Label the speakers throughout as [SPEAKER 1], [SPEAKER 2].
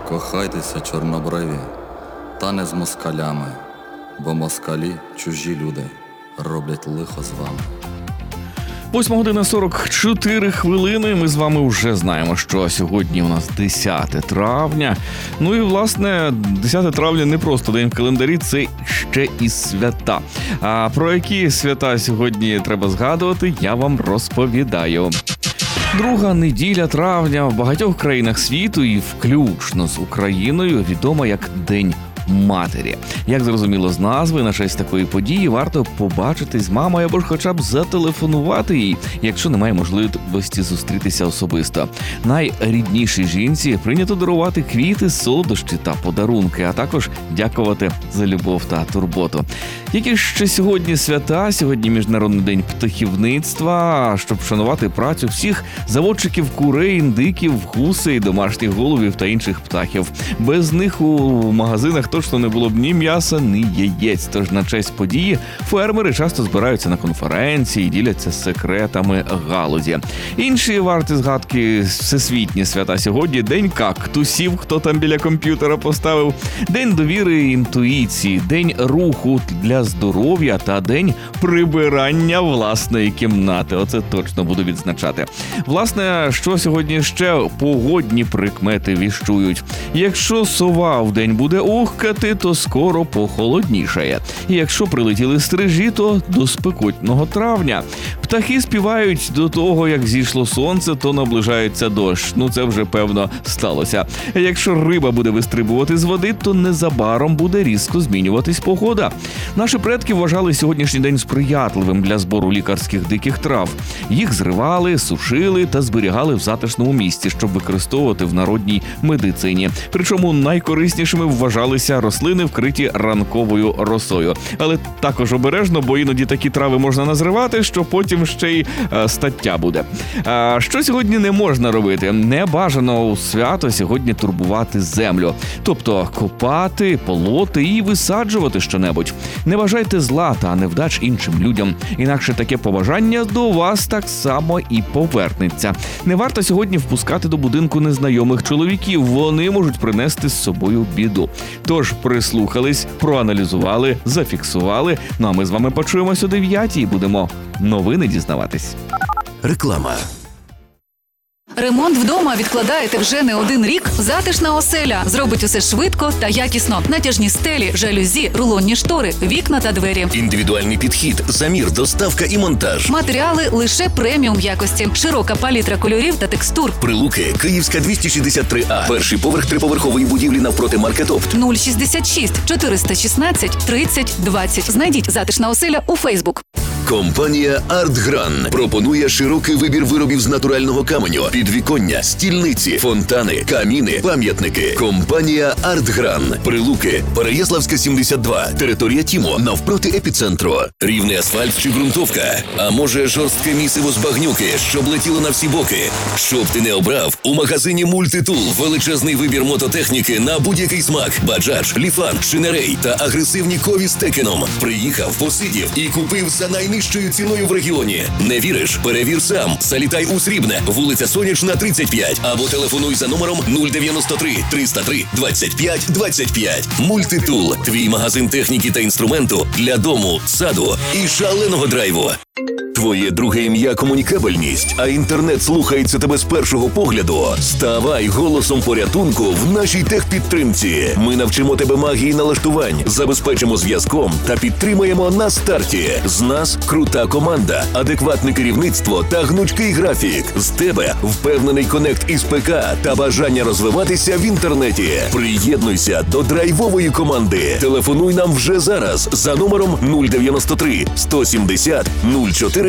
[SPEAKER 1] Кохайтеся, чорнобриві, та не з москалями, бо москалі – чужі люди, роблять лихо з вами.
[SPEAKER 2] 8:44. Ми з вами вже знаємо, що сьогодні у нас 10 травня. Ну і, власне, 10 травня не просто день в календарі, це ще і свята. А про які свята сьогодні треба згадувати, я вам розповідаю. Друга неділя травня в багатьох країнах світу і включно з Україною відома як День матері. Як зрозуміло з назви, на честь такої події варто побачитись з мамою або ж хоча б зателефонувати їй, якщо немає можливості зустрітися особисто. Найріднішій жінці прийнято дарувати квіти, солодощі та подарунки, а також дякувати за любов та турботу. Які ще сьогодні свята? Сьогодні Міжнародний день птахівництва, щоб вшанувати працю всіх заводчиків курей, індиків, гусей, домашніх голубів та інших птахів. Без них у магазинах точно не було б ні м'яса, ні яєць. Тож на честь події фермери часто збираються на конференції і діляться секретами галузі. Інші варті згадки всесвітні свята сьогодні. День кактусів, хто там біля комп'ютера поставив. День довіри і інтуїції. День руху для здоров'я та день прибирання власної кімнати. Оце точно буду відзначати. Власне, що сьогодні ще погодні прикмети віщують. Якщо сова вдень буде ухкати, то скоро похолоднішає. І якщо прилетіли стрижі, то до спекотного травня. Птахи співають до того, як зійшло сонце, то наближається дощ. Ну це вже, певно, сталося. Якщо риба буде вистрибувати з води, то незабаром буде різко змінюватись погода. Наші предки вважали сьогоднішній день сприятливим для збору лікарських диких трав. Їх зривали, сушили та зберігали в затишному місці, щоб використовувати в народній медицині. Причому найкориснішими вважалися рослини, вкриті ранковою росою. Але також обережно, бо іноді такі трави можна назривати, що потім ще й стаття буде. Що сьогодні не можна робити? Не бажано у свято сьогодні турбувати землю. Тобто копати, полоти і висаджувати щонебудь. Не бажайте зла та невдач іншим людям. Інакше таке побажання до вас так само і повернеться. Не варто сьогодні впускати до будинку незнайомих чоловіків. Вони можуть принести з собою біду. Тож прислухались, проаналізували, зафіксували. Ну а ми з вами почуємось о 9:00 і будемо новини дізнаватись.
[SPEAKER 3] Реклама.
[SPEAKER 4] Ремонт вдома відкладаєте вже не один рік? Затишна оселя зробить усе швидко та якісно. Натяжні стелі, жалюзі, рулонні штори, вікна та двері.
[SPEAKER 3] Індивідуальний підхід, замір, доставка і монтаж.
[SPEAKER 4] Матеріали лише преміум якості. Широка палітра кольорів та текстур.
[SPEAKER 3] Прилуки, Київська 263А. Перший поверх триповерхової будівлі навпроти Маркетопт.
[SPEAKER 4] 066 416 30 20. Знайдіть затишна оселя у Фейсбук.
[SPEAKER 3] Компанія «Артгран» пропонує широкий вибір виробів з натурального каменю, підвіконня, стільниці, фонтани, каміни, пам'ятники. Компанія «Артгран». Прилуки, Переяславська, 72, територія ТІМО, навпроти епіцентру. Рівний асфальт чи ґрунтовка? А може жорстке місиво з багнюки, щоб летіло на всі боки? Щоб ти не обрав, у магазині «Мультитул» величезний вибір мототехніки на будь-який смак. Баджадж, Ліфан, Шинерей та агресивні кові з текеном. Приїхав, посидів і купив за найнижчою ціною в регіоні. Не віриш? Перевір сам. Залітай у Срібне, вулиця Сонячна, 35. Або телефонуй за номером 093 303 25 25. «Мультитул» – твій магазин техніки та інструменту для дому, саду і шаленого драйву. Твоє друге ім'я – комунікабельність, а інтернет слухається тебе з першого погляду. Ставай голосом порятунку в нашій техпідтримці. Ми навчимо тебе магії налаштувань, забезпечимо зв'язком та підтримаємо на старті. З нас крута команда, адекватне керівництво та гнучкий графік. З тебе впевнений конект із ПК та бажання розвиватися в інтернеті. Приєднуйся до драйвової команди. Телефонуй нам вже зараз за номером 093 170 04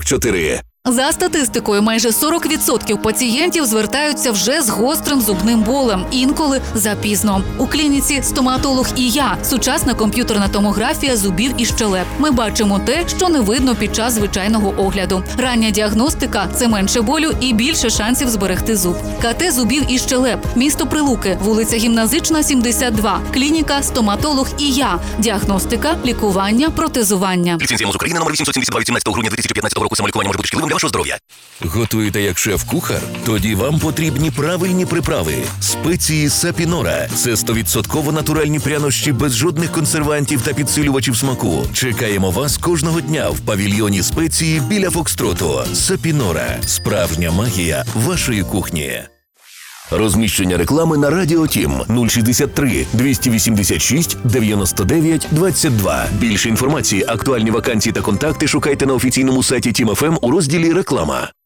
[SPEAKER 3] 44.
[SPEAKER 4] За статистикою, майже 40% пацієнтів звертаються вже з гострим зубним болем, інколи запізно. У клініці «Стоматолог і я» – сучасна комп'ютерна томографія зубів і щелеп. Ми бачимо те, що не видно під час звичайного огляду. Рання діагностика – це менше болю і більше шансів зберегти зуб. КТ зубів і щелеп. Місто Прилуки, вулиця Гімназична, 72. Клініка «Стоматолог і я». Діагностика, лікування, протезування.
[SPEAKER 3] Ліцензія МОЗ України номер 872 від 17 грудня 2015 року. Самолікування може бути шкідливим для вашого здоров'я. Готуєте як шеф-кухар? Тоді вам потрібні правильні приправи. Спеції Сапінора – це 100% натуральні прянощі без жодних консервантів та підсилювачів смаку. Чекаємо вас кожного дня в павільйоні спеції біля Фокстроту. Сапінора – справжня магія вашої кухні. Розміщення реклами на Радіо Тім 063 286 99 22. Більше інформації, актуальні вакансії та контакти шукайте на офіційному сайті Тім ФМ у розділі «Реклама».